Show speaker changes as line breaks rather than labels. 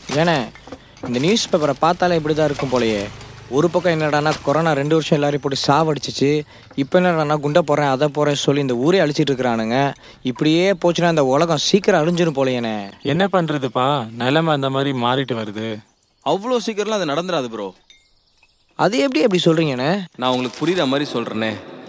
ஏண்ணே இந்த நியூஸ் பேப்பரை பார்த்தாலே இப்படி தான் இருக்கும் போலயே. ஒரு பக்கம் என்னடானா கொரோனா 2 வருஷம் எல்லாரையும் போட்டு சாவடிச்சிச்சு. இப்போ என்னடானா குண்டை போடுறேன் அதை போகிறேன்னு சொல்லி இந்த ஊரே அழிச்சிட்டு இருக்கிறானுங்க. இப்படியே போச்சுன்னா இந்த உலகம் சீக்கிரம் அழிஞ்சிரும் போலையேண்ணே.
என்ன பண்றதுப்பா, நிலைமை அந்த மாதிரி மாறிட்டு வருது.
அவ்வளோ சீக்கிரம்லாம் அது நடந்துடாது ப்ரோ.
அது எப்படி சொல்கிறீங்கண்ணே?
நான் உங்களுக்கு புரியுற மாதிரி சொல்கிறேனே.